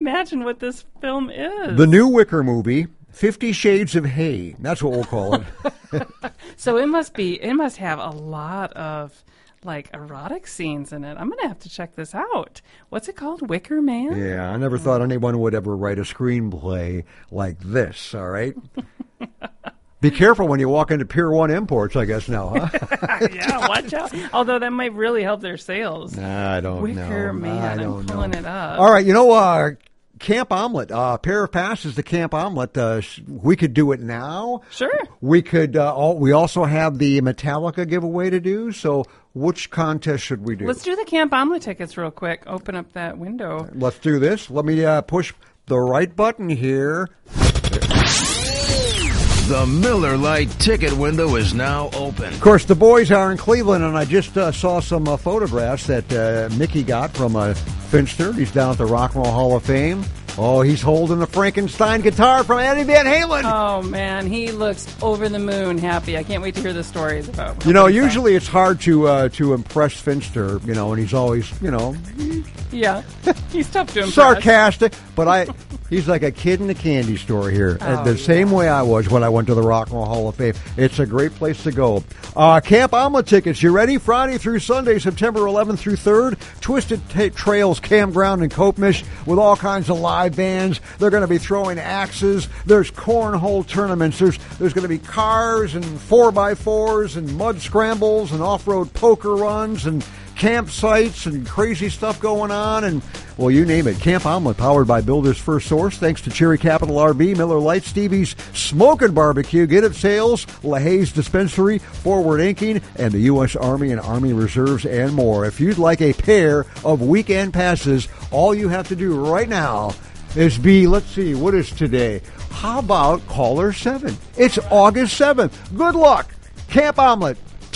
imagine what this film is. The new Wicker movie, 50 Shades of Hay. That's what we'll call it. So it must have a lot of like erotic scenes in it. I'm going to have to check this out. What's it called? Wicker Man? Yeah, I never thought anyone would ever write a screenplay like this, all right? Be careful when you walk into Pier 1 Imports, I guess, now, huh? Yeah, watch out. Although that might really help their sales. I don't know. Wicker Man, I'm pulling it up. All right, Camp Omelet, a pair of passes to Camp Omelet. We could do it now. Sure. We could. We also have the Metallica giveaway to do. So, which contest should we do? Let's do the Camp Omelet tickets real quick. Open up that window. Let's do this. Let me push the right button here. The Miller Lite ticket window is now open. Of course, the boys are in Cleveland, and I just saw some photographs that Mickey got from Finster. He's down at the Rock and Roll Hall of Fame. Oh, he's holding the Frankenstein guitar from Eddie Van Halen. Oh, man, he looks over the moon happy. I can't wait to hear the stories about usually it's hard to impress Finster, and he's always, Yeah, he's tough to impress. Sarcastic, but he's like a kid in a candy store here. The same way I was when I went to the Rock and Roll Hall of Fame. It's a great place to go. Camp Omelet tickets, you ready? Friday through Sunday, September 11th through 3rd. Twisted Trails Campground in Kopemish with all kinds of live bands. They're going to be throwing axes. There's cornhole tournaments. There's going to be cars and 4x4s and mud scrambles and off-road poker runs and campsites and crazy stuff going on, and, well, you name it. Camp Omelet, powered by Builder's First Source, thanks to Cherry Capital RB, Miller Lite, Stevie's Smokin' Barbecue, Get It Sales, LaHaye's Dispensary, Forward Inking, and the U.S. Army and Army Reserves, and more. If you'd like a pair of weekend passes, all you have to do right now is let's see, what is today? How about caller 7? It's August 7th. Good luck. Camp Omelet.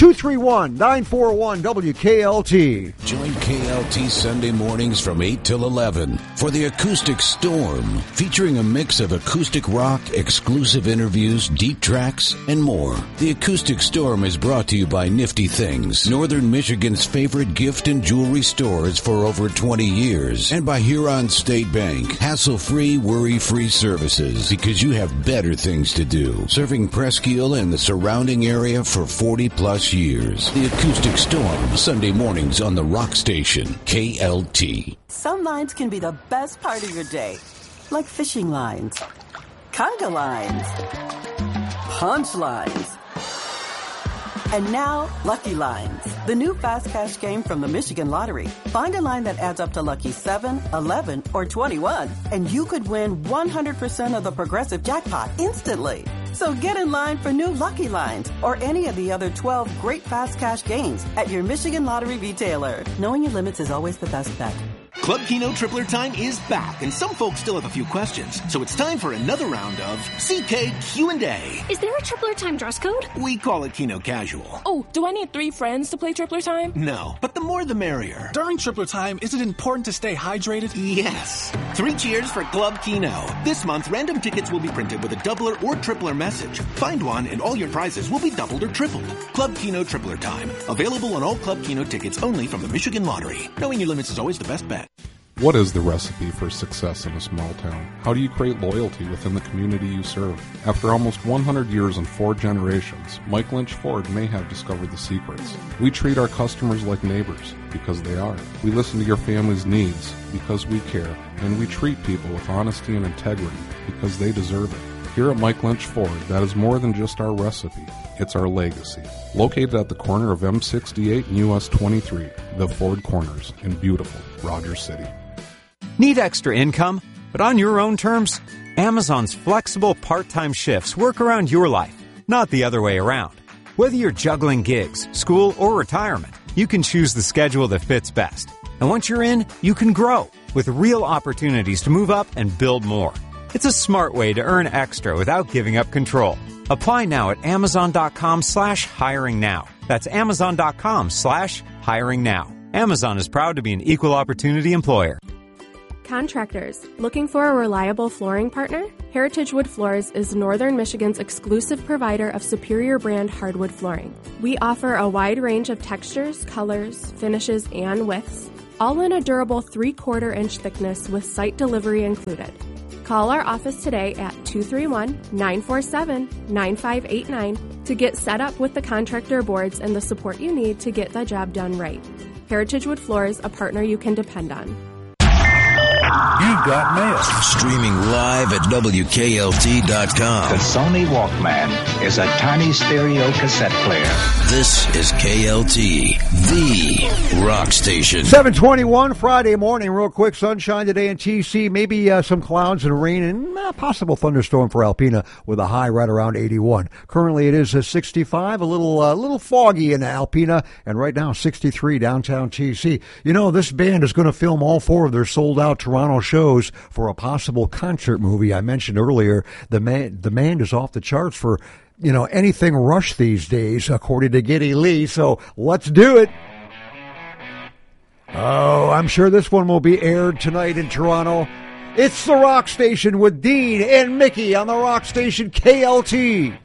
231-941-WKLT. Join KLT Sunday mornings from 8 till 11 for the Acoustic Storm, featuring a mix of acoustic rock, exclusive interviews, deep tracks, and more. The Acoustic Storm is brought to you by Nifty Things, Northern Michigan's favorite gift and jewelry stores for over 20 years, and by Huron State Bank, hassle-free, worry-free services, because you have better things to do. Serving Presque Isle and the surrounding area for 40-plus years. The Acoustic Storm, Sunday mornings on the Rock Station, KLT. Some lines can be the best part of your day, like fishing lines, conga lines, punch lines, and now Lucky Lines, the new fast cash game from the Michigan Lottery. Find a line that adds up to lucky 7, 11, or 21, and you could win 100% of the Progressive jackpot instantly. So get in line for new Lucky Lines or any of the other 12 great fast cash games at your Michigan Lottery retailer. Knowing your limits is always the best bet. Club Keno Tripler Time is back, and some folks still have a few questions. So it's time for another round of CK Q&A. Is there a Tripler Time dress code? We call it Keno Casual. Oh, do I need 3 friends to play Tripler Time? No, but the more the merrier. During Tripler Time, is it important to stay hydrated? Yes. 3 cheers for Club Keno. This month, random tickets will be printed with a doubler or tripler message. Find one, and all your prizes will be doubled or tripled. Club Keno Tripler Time. Available on all Club Keno tickets only from the Michigan Lottery. Knowing your limits is always the best bet. What is the recipe for success in a small town? How do you create loyalty within the community you serve? After almost 100 years and 4 generations, Mike Lynch Ford may have discovered the secrets. We treat our customers like neighbors, because they are. We listen to your family's needs, because we care. And we treat people with honesty and integrity, because they deserve it. Here at Mike Lynch Ford, that is more than just our recipe. It's our legacy. Located at the corner of M68 and US 23, the Ford Corners in beautiful Rogers City. Need extra income, but on your own terms? Amazon's flexible part-time shifts work around your life, not the other way around. Whether you're juggling gigs, school, or retirement, you can choose the schedule that fits best. And once you're in, you can grow with real opportunities to move up and build more. It's a smart way to earn extra without giving up control. Apply now at Amazon.com/hiring now. That's Amazon.com/hiring now. Amazon is proud to be an equal opportunity employer. Contractors, looking for a reliable flooring partner? Heritage Wood Floors is Northern Michigan's exclusive provider of superior brand hardwood flooring. We offer a wide range of textures, colors, finishes, and widths. all in a durable 3/4-inch thickness with site delivery included. Call our office today at 231-947-9589 to get set up with the contractor boards and the support you need to get the job done right. Heritage Wood Floors, a partner you can depend on. You've got mail. Streaming live at WKLT.com. The Sony Walkman is a tiny stereo cassette player. This is KLT, the rock station. 7:21 Friday morning, real quick. Sunshine today in TC. Maybe some clouds and rain and possible thunderstorm for Alpena with a high right around 81. Currently it is 65, a little foggy in Alpena, and right now 63 downtown TC. You know, this band is going to film all 4 of their sold-out Toronto shows for a possible concert movie. I mentioned earlier the demand is off the charts for, anything Rush these days, according to Geddy Lee. So let's do it. Oh, I'm sure this one will be aired tonight in Toronto. It's the Rock Station with Dean and Mickey on the Rock Station KLT.